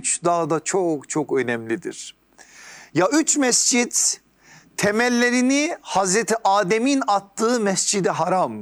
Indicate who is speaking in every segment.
Speaker 1: üç daha da çok çok önemlidir. Ya üç mescit temellerini Hazreti Adem'in attığı Mescid-i Haram,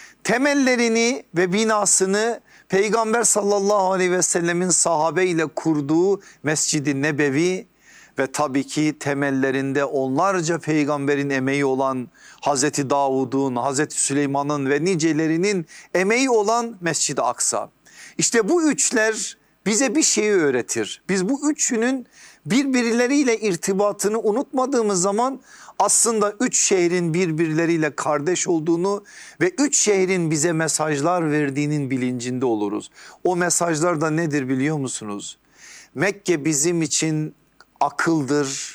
Speaker 1: temellerini ve binasını Peygamber sallallahu aleyhi ve sellemin sahabeyle kurduğu Mescid-i Nebevi ve tabii ki temellerinde onlarca peygamberin emeği olan Hazreti Davud'un, Hazreti Süleyman'ın ve nicelerinin emeği olan Mescid-i Aksa. İşte bu üçler bize bir şeyi öğretir. Biz bu üçünün birbirleriyle irtibatını unutmadığımız zaman aslında üç şehrin birbirleriyle kardeş olduğunu ve üç şehrin bize mesajlar verdiğinin bilincinde oluruz. O mesajlar da nedir biliyor musunuz? Mekke bizim için akıldır,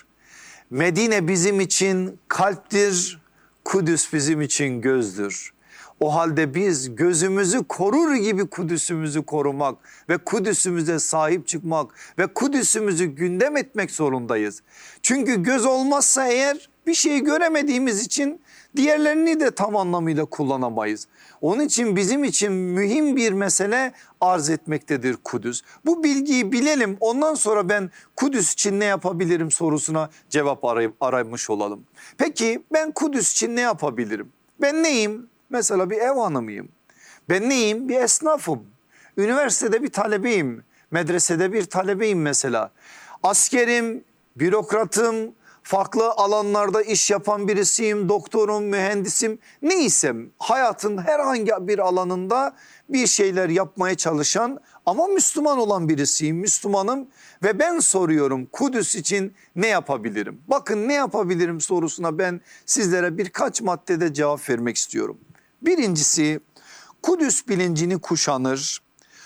Speaker 1: Medine bizim için kalptir, Kudüs bizim için gözdür. O halde biz gözümüzü korur gibi Kudüs'ümüzü korumak ve Kudüs'ümüze sahip çıkmak ve Kudüs'ümüzü gündem etmek zorundayız. Çünkü göz olmazsa eğer bir şeyi göremediğimiz için diğerlerini de tam anlamıyla kullanamayız. Onun için bizim için mühim bir mesele arz etmektedir Kudüs. Bu bilgiyi bilelim, ondan sonra ben Kudüs için ne yapabilirim sorusuna cevap aramış olalım. Peki ben Kudüs için ne yapabilirim? Ben neyim? Mesela bir ev hanımıyım. Ben neyim? Bir esnafım. Üniversitede bir talebeyim. Medresede bir talebeyim mesela. Askerim, bürokratım, farklı alanlarda iş yapan birisiyim, doktorum, mühendisim. Neysem hayatın herhangi bir alanında bir şeyler yapmaya çalışan ama Müslüman olan birisiyim, Müslümanım ve ben soruyorum Kudüs için ne yapabilirim? Bakın ne yapabilirim sorusuna ben sizlere birkaç maddede cevap vermek istiyorum. Birincisi, Kudüs bilincini kuşanır,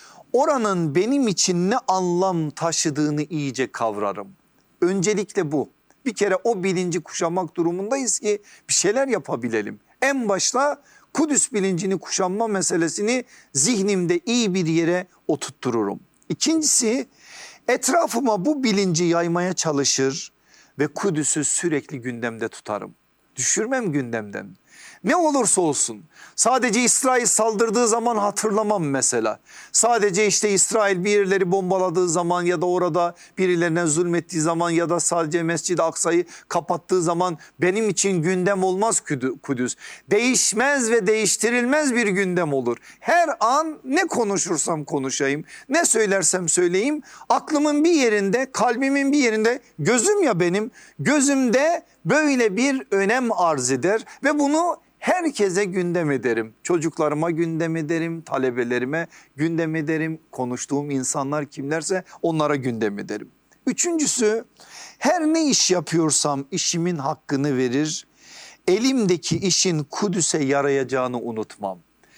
Speaker 1: oranın benim için ne anlam taşıdığını iyice kavrarım. Öncelikle bu. Bir kere o bilinci kuşanmak durumundayız ki bir şeyler yapabilelim. En başta Kudüs bilincini kuşanma meselesini zihnimde iyi bir yere oturttururum. İkincisi, etrafıma bu bilinci yaymaya çalışır ve Kudüs'ü sürekli gündemde tutarım. Düşürmem gündemden. Ne olursa olsun, sadece İsrail saldırdığı zaman hatırlamam mesela. Sadece işte İsrail bir yerleri bombaladığı zaman ya da orada birilerine zulmettiği zaman ya da sadece Mescid-i Aksa'yı kapattığı zaman benim için gündem olmaz Kudüs. Değişmez ve değiştirilmez bir gündem olur. Her an ne konuşursam konuşayım, ne söylersem söyleyeyim, aklımın bir yerinde, kalbimin bir yerinde, gözüm ya benim, gözümde böyle bir önem arz eder ve bunu herkese gündem ederim. Çocuklarıma gündem ederim, talebelerime gündem ederim, konuştuğum insanlar kimlerse onlara gündem ederim. Üçüncüsü, her ne iş yapıyorsam işimin hakkını verir, elimdeki işin Kudüs'e yarayacağını unutmam.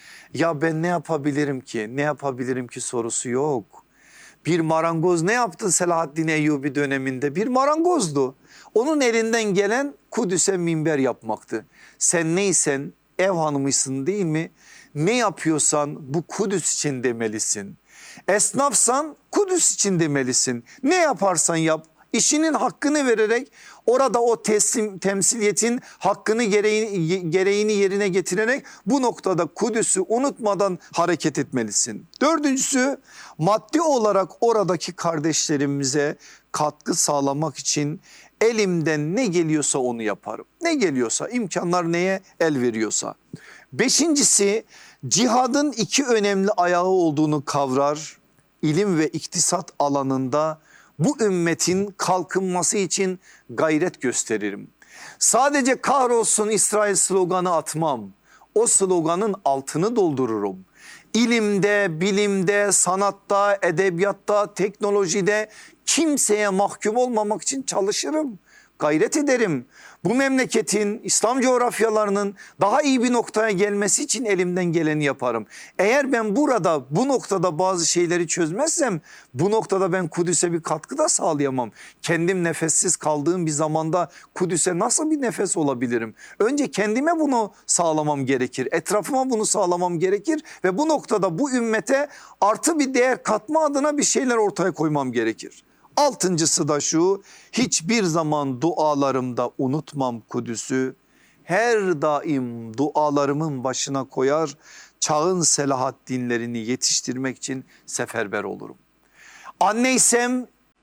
Speaker 1: Ya ben ne yapabilirim ki, ne yapabilirim ki sorusu yok. Bir marangoz ne yaptı Selahaddin Eyyubi döneminde? Bir marangozdu. Onun elinden gelen Kudüs'e minber yapmaktı. Sen neysen ev hanımısın değil mi? Ne yapıyorsan bu Kudüs için demelisin. Esnafsan Kudüs için demelisin. Ne yaparsan yap, işinin hakkını vererek orada o temsiliyetin hakkını gereğini yerine getirerek bu noktada Kudüs'ü unutmadan hareket etmelisin. Dördüncüsü, maddi olarak oradaki kardeşlerimize katkı sağlamak için elimden ne geliyorsa onu yaparım. Ne geliyorsa, imkanlar neye el veriyorsa. Beşincisi, cihadın iki önemli ayağı olduğunu kavrar, ilim ve iktisat alanında bu ümmetin kalkınması için gayret gösteririm. Sadece kahrolsun İsrail sloganı atmam. O sloganın altını doldururum. İlimde, bilimde, sanatta, edebiyatta, teknolojide kimseye mahkum olmamak için çalışırım. Gayret ederim. Bu memleketin, İslam coğrafyalarının daha iyi bir noktaya gelmesi için elimden geleni yaparım. Eğer ben burada bu noktada bazı şeyleri çözmezsem bu noktada ben Kudüs'e bir katkı da sağlayamam. Kendim nefessiz kaldığım bir zamanda Kudüs'e nasıl bir nefes olabilirim? Önce kendime bunu sağlamam gerekir. Etrafıma bunu sağlamam gerekir ve bu noktada bu ümmete artı bir değer katma adına bir şeyler ortaya koymam gerekir. Altıncısı da şu, hiçbir zaman dualarımda unutmam Kudüs'ü. Her daim dualarımın başına koyar, çağın Selahaddinlerini yetiştirmek için seferber olurum. Anneysem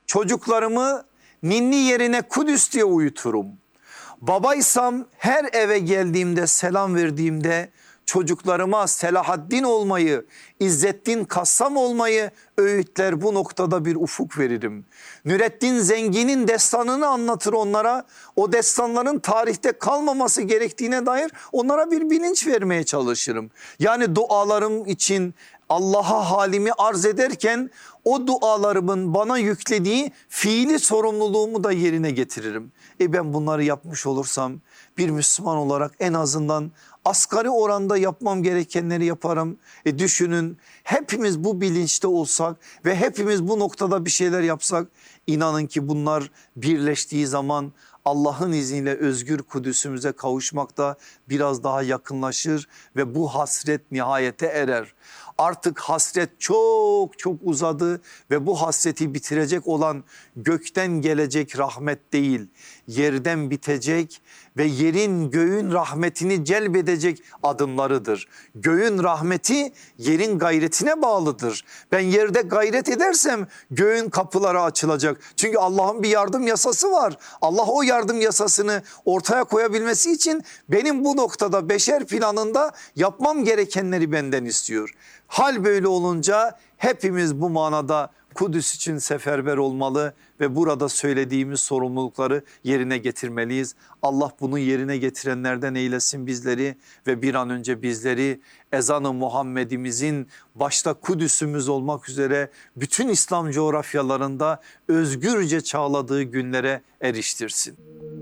Speaker 1: Çocuklarımı ninni yerine Kudüs diye uyuturum. Babaysam her eve geldiğimde, selam verdiğimde çocuklarıma Selahaddin olmayı, İzzettin Kassam olmayı öğütler, bu noktada bir ufuk veririm. Nurettin Zengin'in destanını anlatır onlara. O destanların tarihte kalmaması gerektiğine dair onlara bir bilinç vermeye çalışırım. Yani dualarım için Allah'a halimi arz ederken o dualarımın bana yüklediği fiili sorumluluğumu da yerine getiririm. Ben bunları yapmış olursam bir Müslüman olarak en azından asgari oranda yapmam gerekenleri yaparım. Düşünün, hepimiz bu bilinçte olsak ve hepimiz bu noktada bir şeyler yapsak, inanın ki bunlar birleştiği zaman Allah'ın izniyle özgür Kudüs'ümüze kavuşmak da biraz daha yakınlaşır ve bu hasret nihayete erer. Artık hasret çok çok uzadı ve bu hasreti bitirecek olan gökten gelecek rahmet değil, yerden bitecek ve yerin göğün rahmetini celbedecek adımlarıdır. Göğün rahmeti yerin gayretine bağlıdır. Ben yerde gayret edersem göğün kapıları açılacak. Çünkü Allah'ın bir yardım yasası var. Allah o yardım yasasını ortaya koyabilmesi için benim bu noktada beşer planında yapmam gerekenleri benden istiyor. Hal böyle olunca hepimiz bu manada Kudüs için seferber olmalı ve burada söylediğimiz sorumlulukları yerine getirmeliyiz. Allah bunu yerine getirenlerden eylesin bizleri ve bir an önce bizleri ezan-ı Muhammed'imizin başta Kudüs'ümüz olmak üzere bütün İslam coğrafyalarında özgürce çağladığı günlere eriştirsin.